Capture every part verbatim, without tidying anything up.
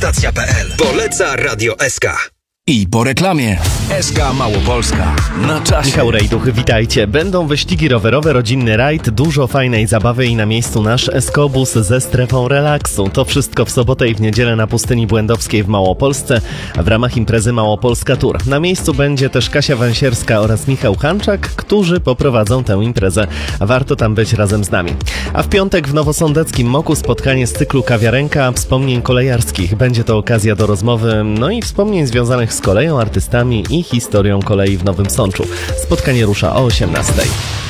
stacja kropka p l. Poleca Radio S K. I po reklamie. S K Małopolska. Na czasie. Michał Rejduch, witajcie. Będą wyścigi rowerowe, rodzinny rajd, dużo fajnej zabawy i na miejscu nasz Eskobus ze strefą relaksu. To wszystko w sobotę i w niedzielę na Pustyni Błędowskiej w Małopolsce w ramach imprezy Małopolska Tour. Na miejscu będzie też Kasia Węsierska oraz Michał Hanczak, którzy poprowadzą tę imprezę. Warto tam być razem z nami. A w piątek w Nowosądeckim Moku spotkanie z cyklu Kawiarenka Wspomnień Kolejarskich. Będzie to okazja do rozmowy, no i wspomnień związanych z koleją, artystami i historią kolei w Nowym Sączu. Spotkanie rusza o osiemnastej.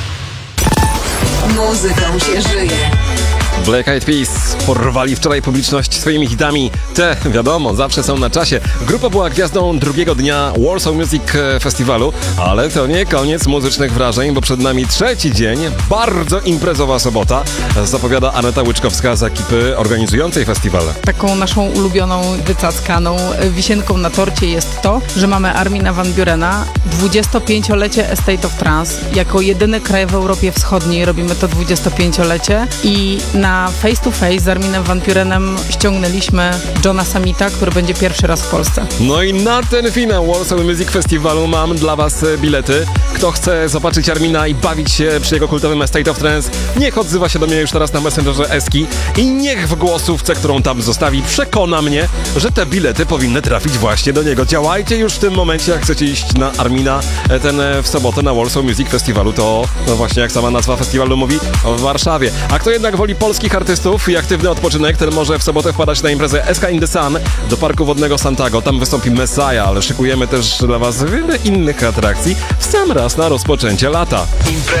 Muzyką się żyje. Black Eyed Peas porwali wczoraj publiczność swoimi hitami. Te, wiadomo, zawsze są na czasie. Grupa była gwiazdą drugiego dnia Warsaw Music Festiwalu, ale to nie koniec muzycznych wrażeń, bo przed nami trzeci dzień, bardzo imprezowa sobota, zapowiada Aneta Łyczkowska z ekipy organizującej festiwal. Taką naszą ulubioną, wycackaną wisienką na torcie jest to, że mamy Armina van Burena, dwudziestopięciolecie Estate of Trance. Jako jedyny kraj w Europie Wschodniej robimy to dwudziestopięciolecie i na Face to Face z Arminem van Burenem ściągnęliśmy Johna Summita, który będzie pierwszy raz w Polsce. No i na ten finał Warsaw Music Festiwalu mam dla was bilety. Kto chce zobaczyć Armina i bawić się przy jego kultowym Estate of Trance, niech odzywa się do mnie już teraz na Messengerze Eski i niech w głosówce, którą tam zostawi, przekona mnie, że te bilety powinny trafić właśnie do niego. Działajcie już w tym momencie, jak chcecie iść na Armina ten w sobotę na Warsaw Music Festiwalu. To no właśnie, jak sama nazwa festiwalu mówi, w Warszawie. A kto jednak woli polskich artystów i aktywny odpoczynek, ten może w sobotę wpadać na imprezę S K in the Sun do Parku Wodnego Santago. Tam wystąpi Messiah, ale szykujemy też dla was wiele innych atrakcji w sam raz na rozpoczęcie lata.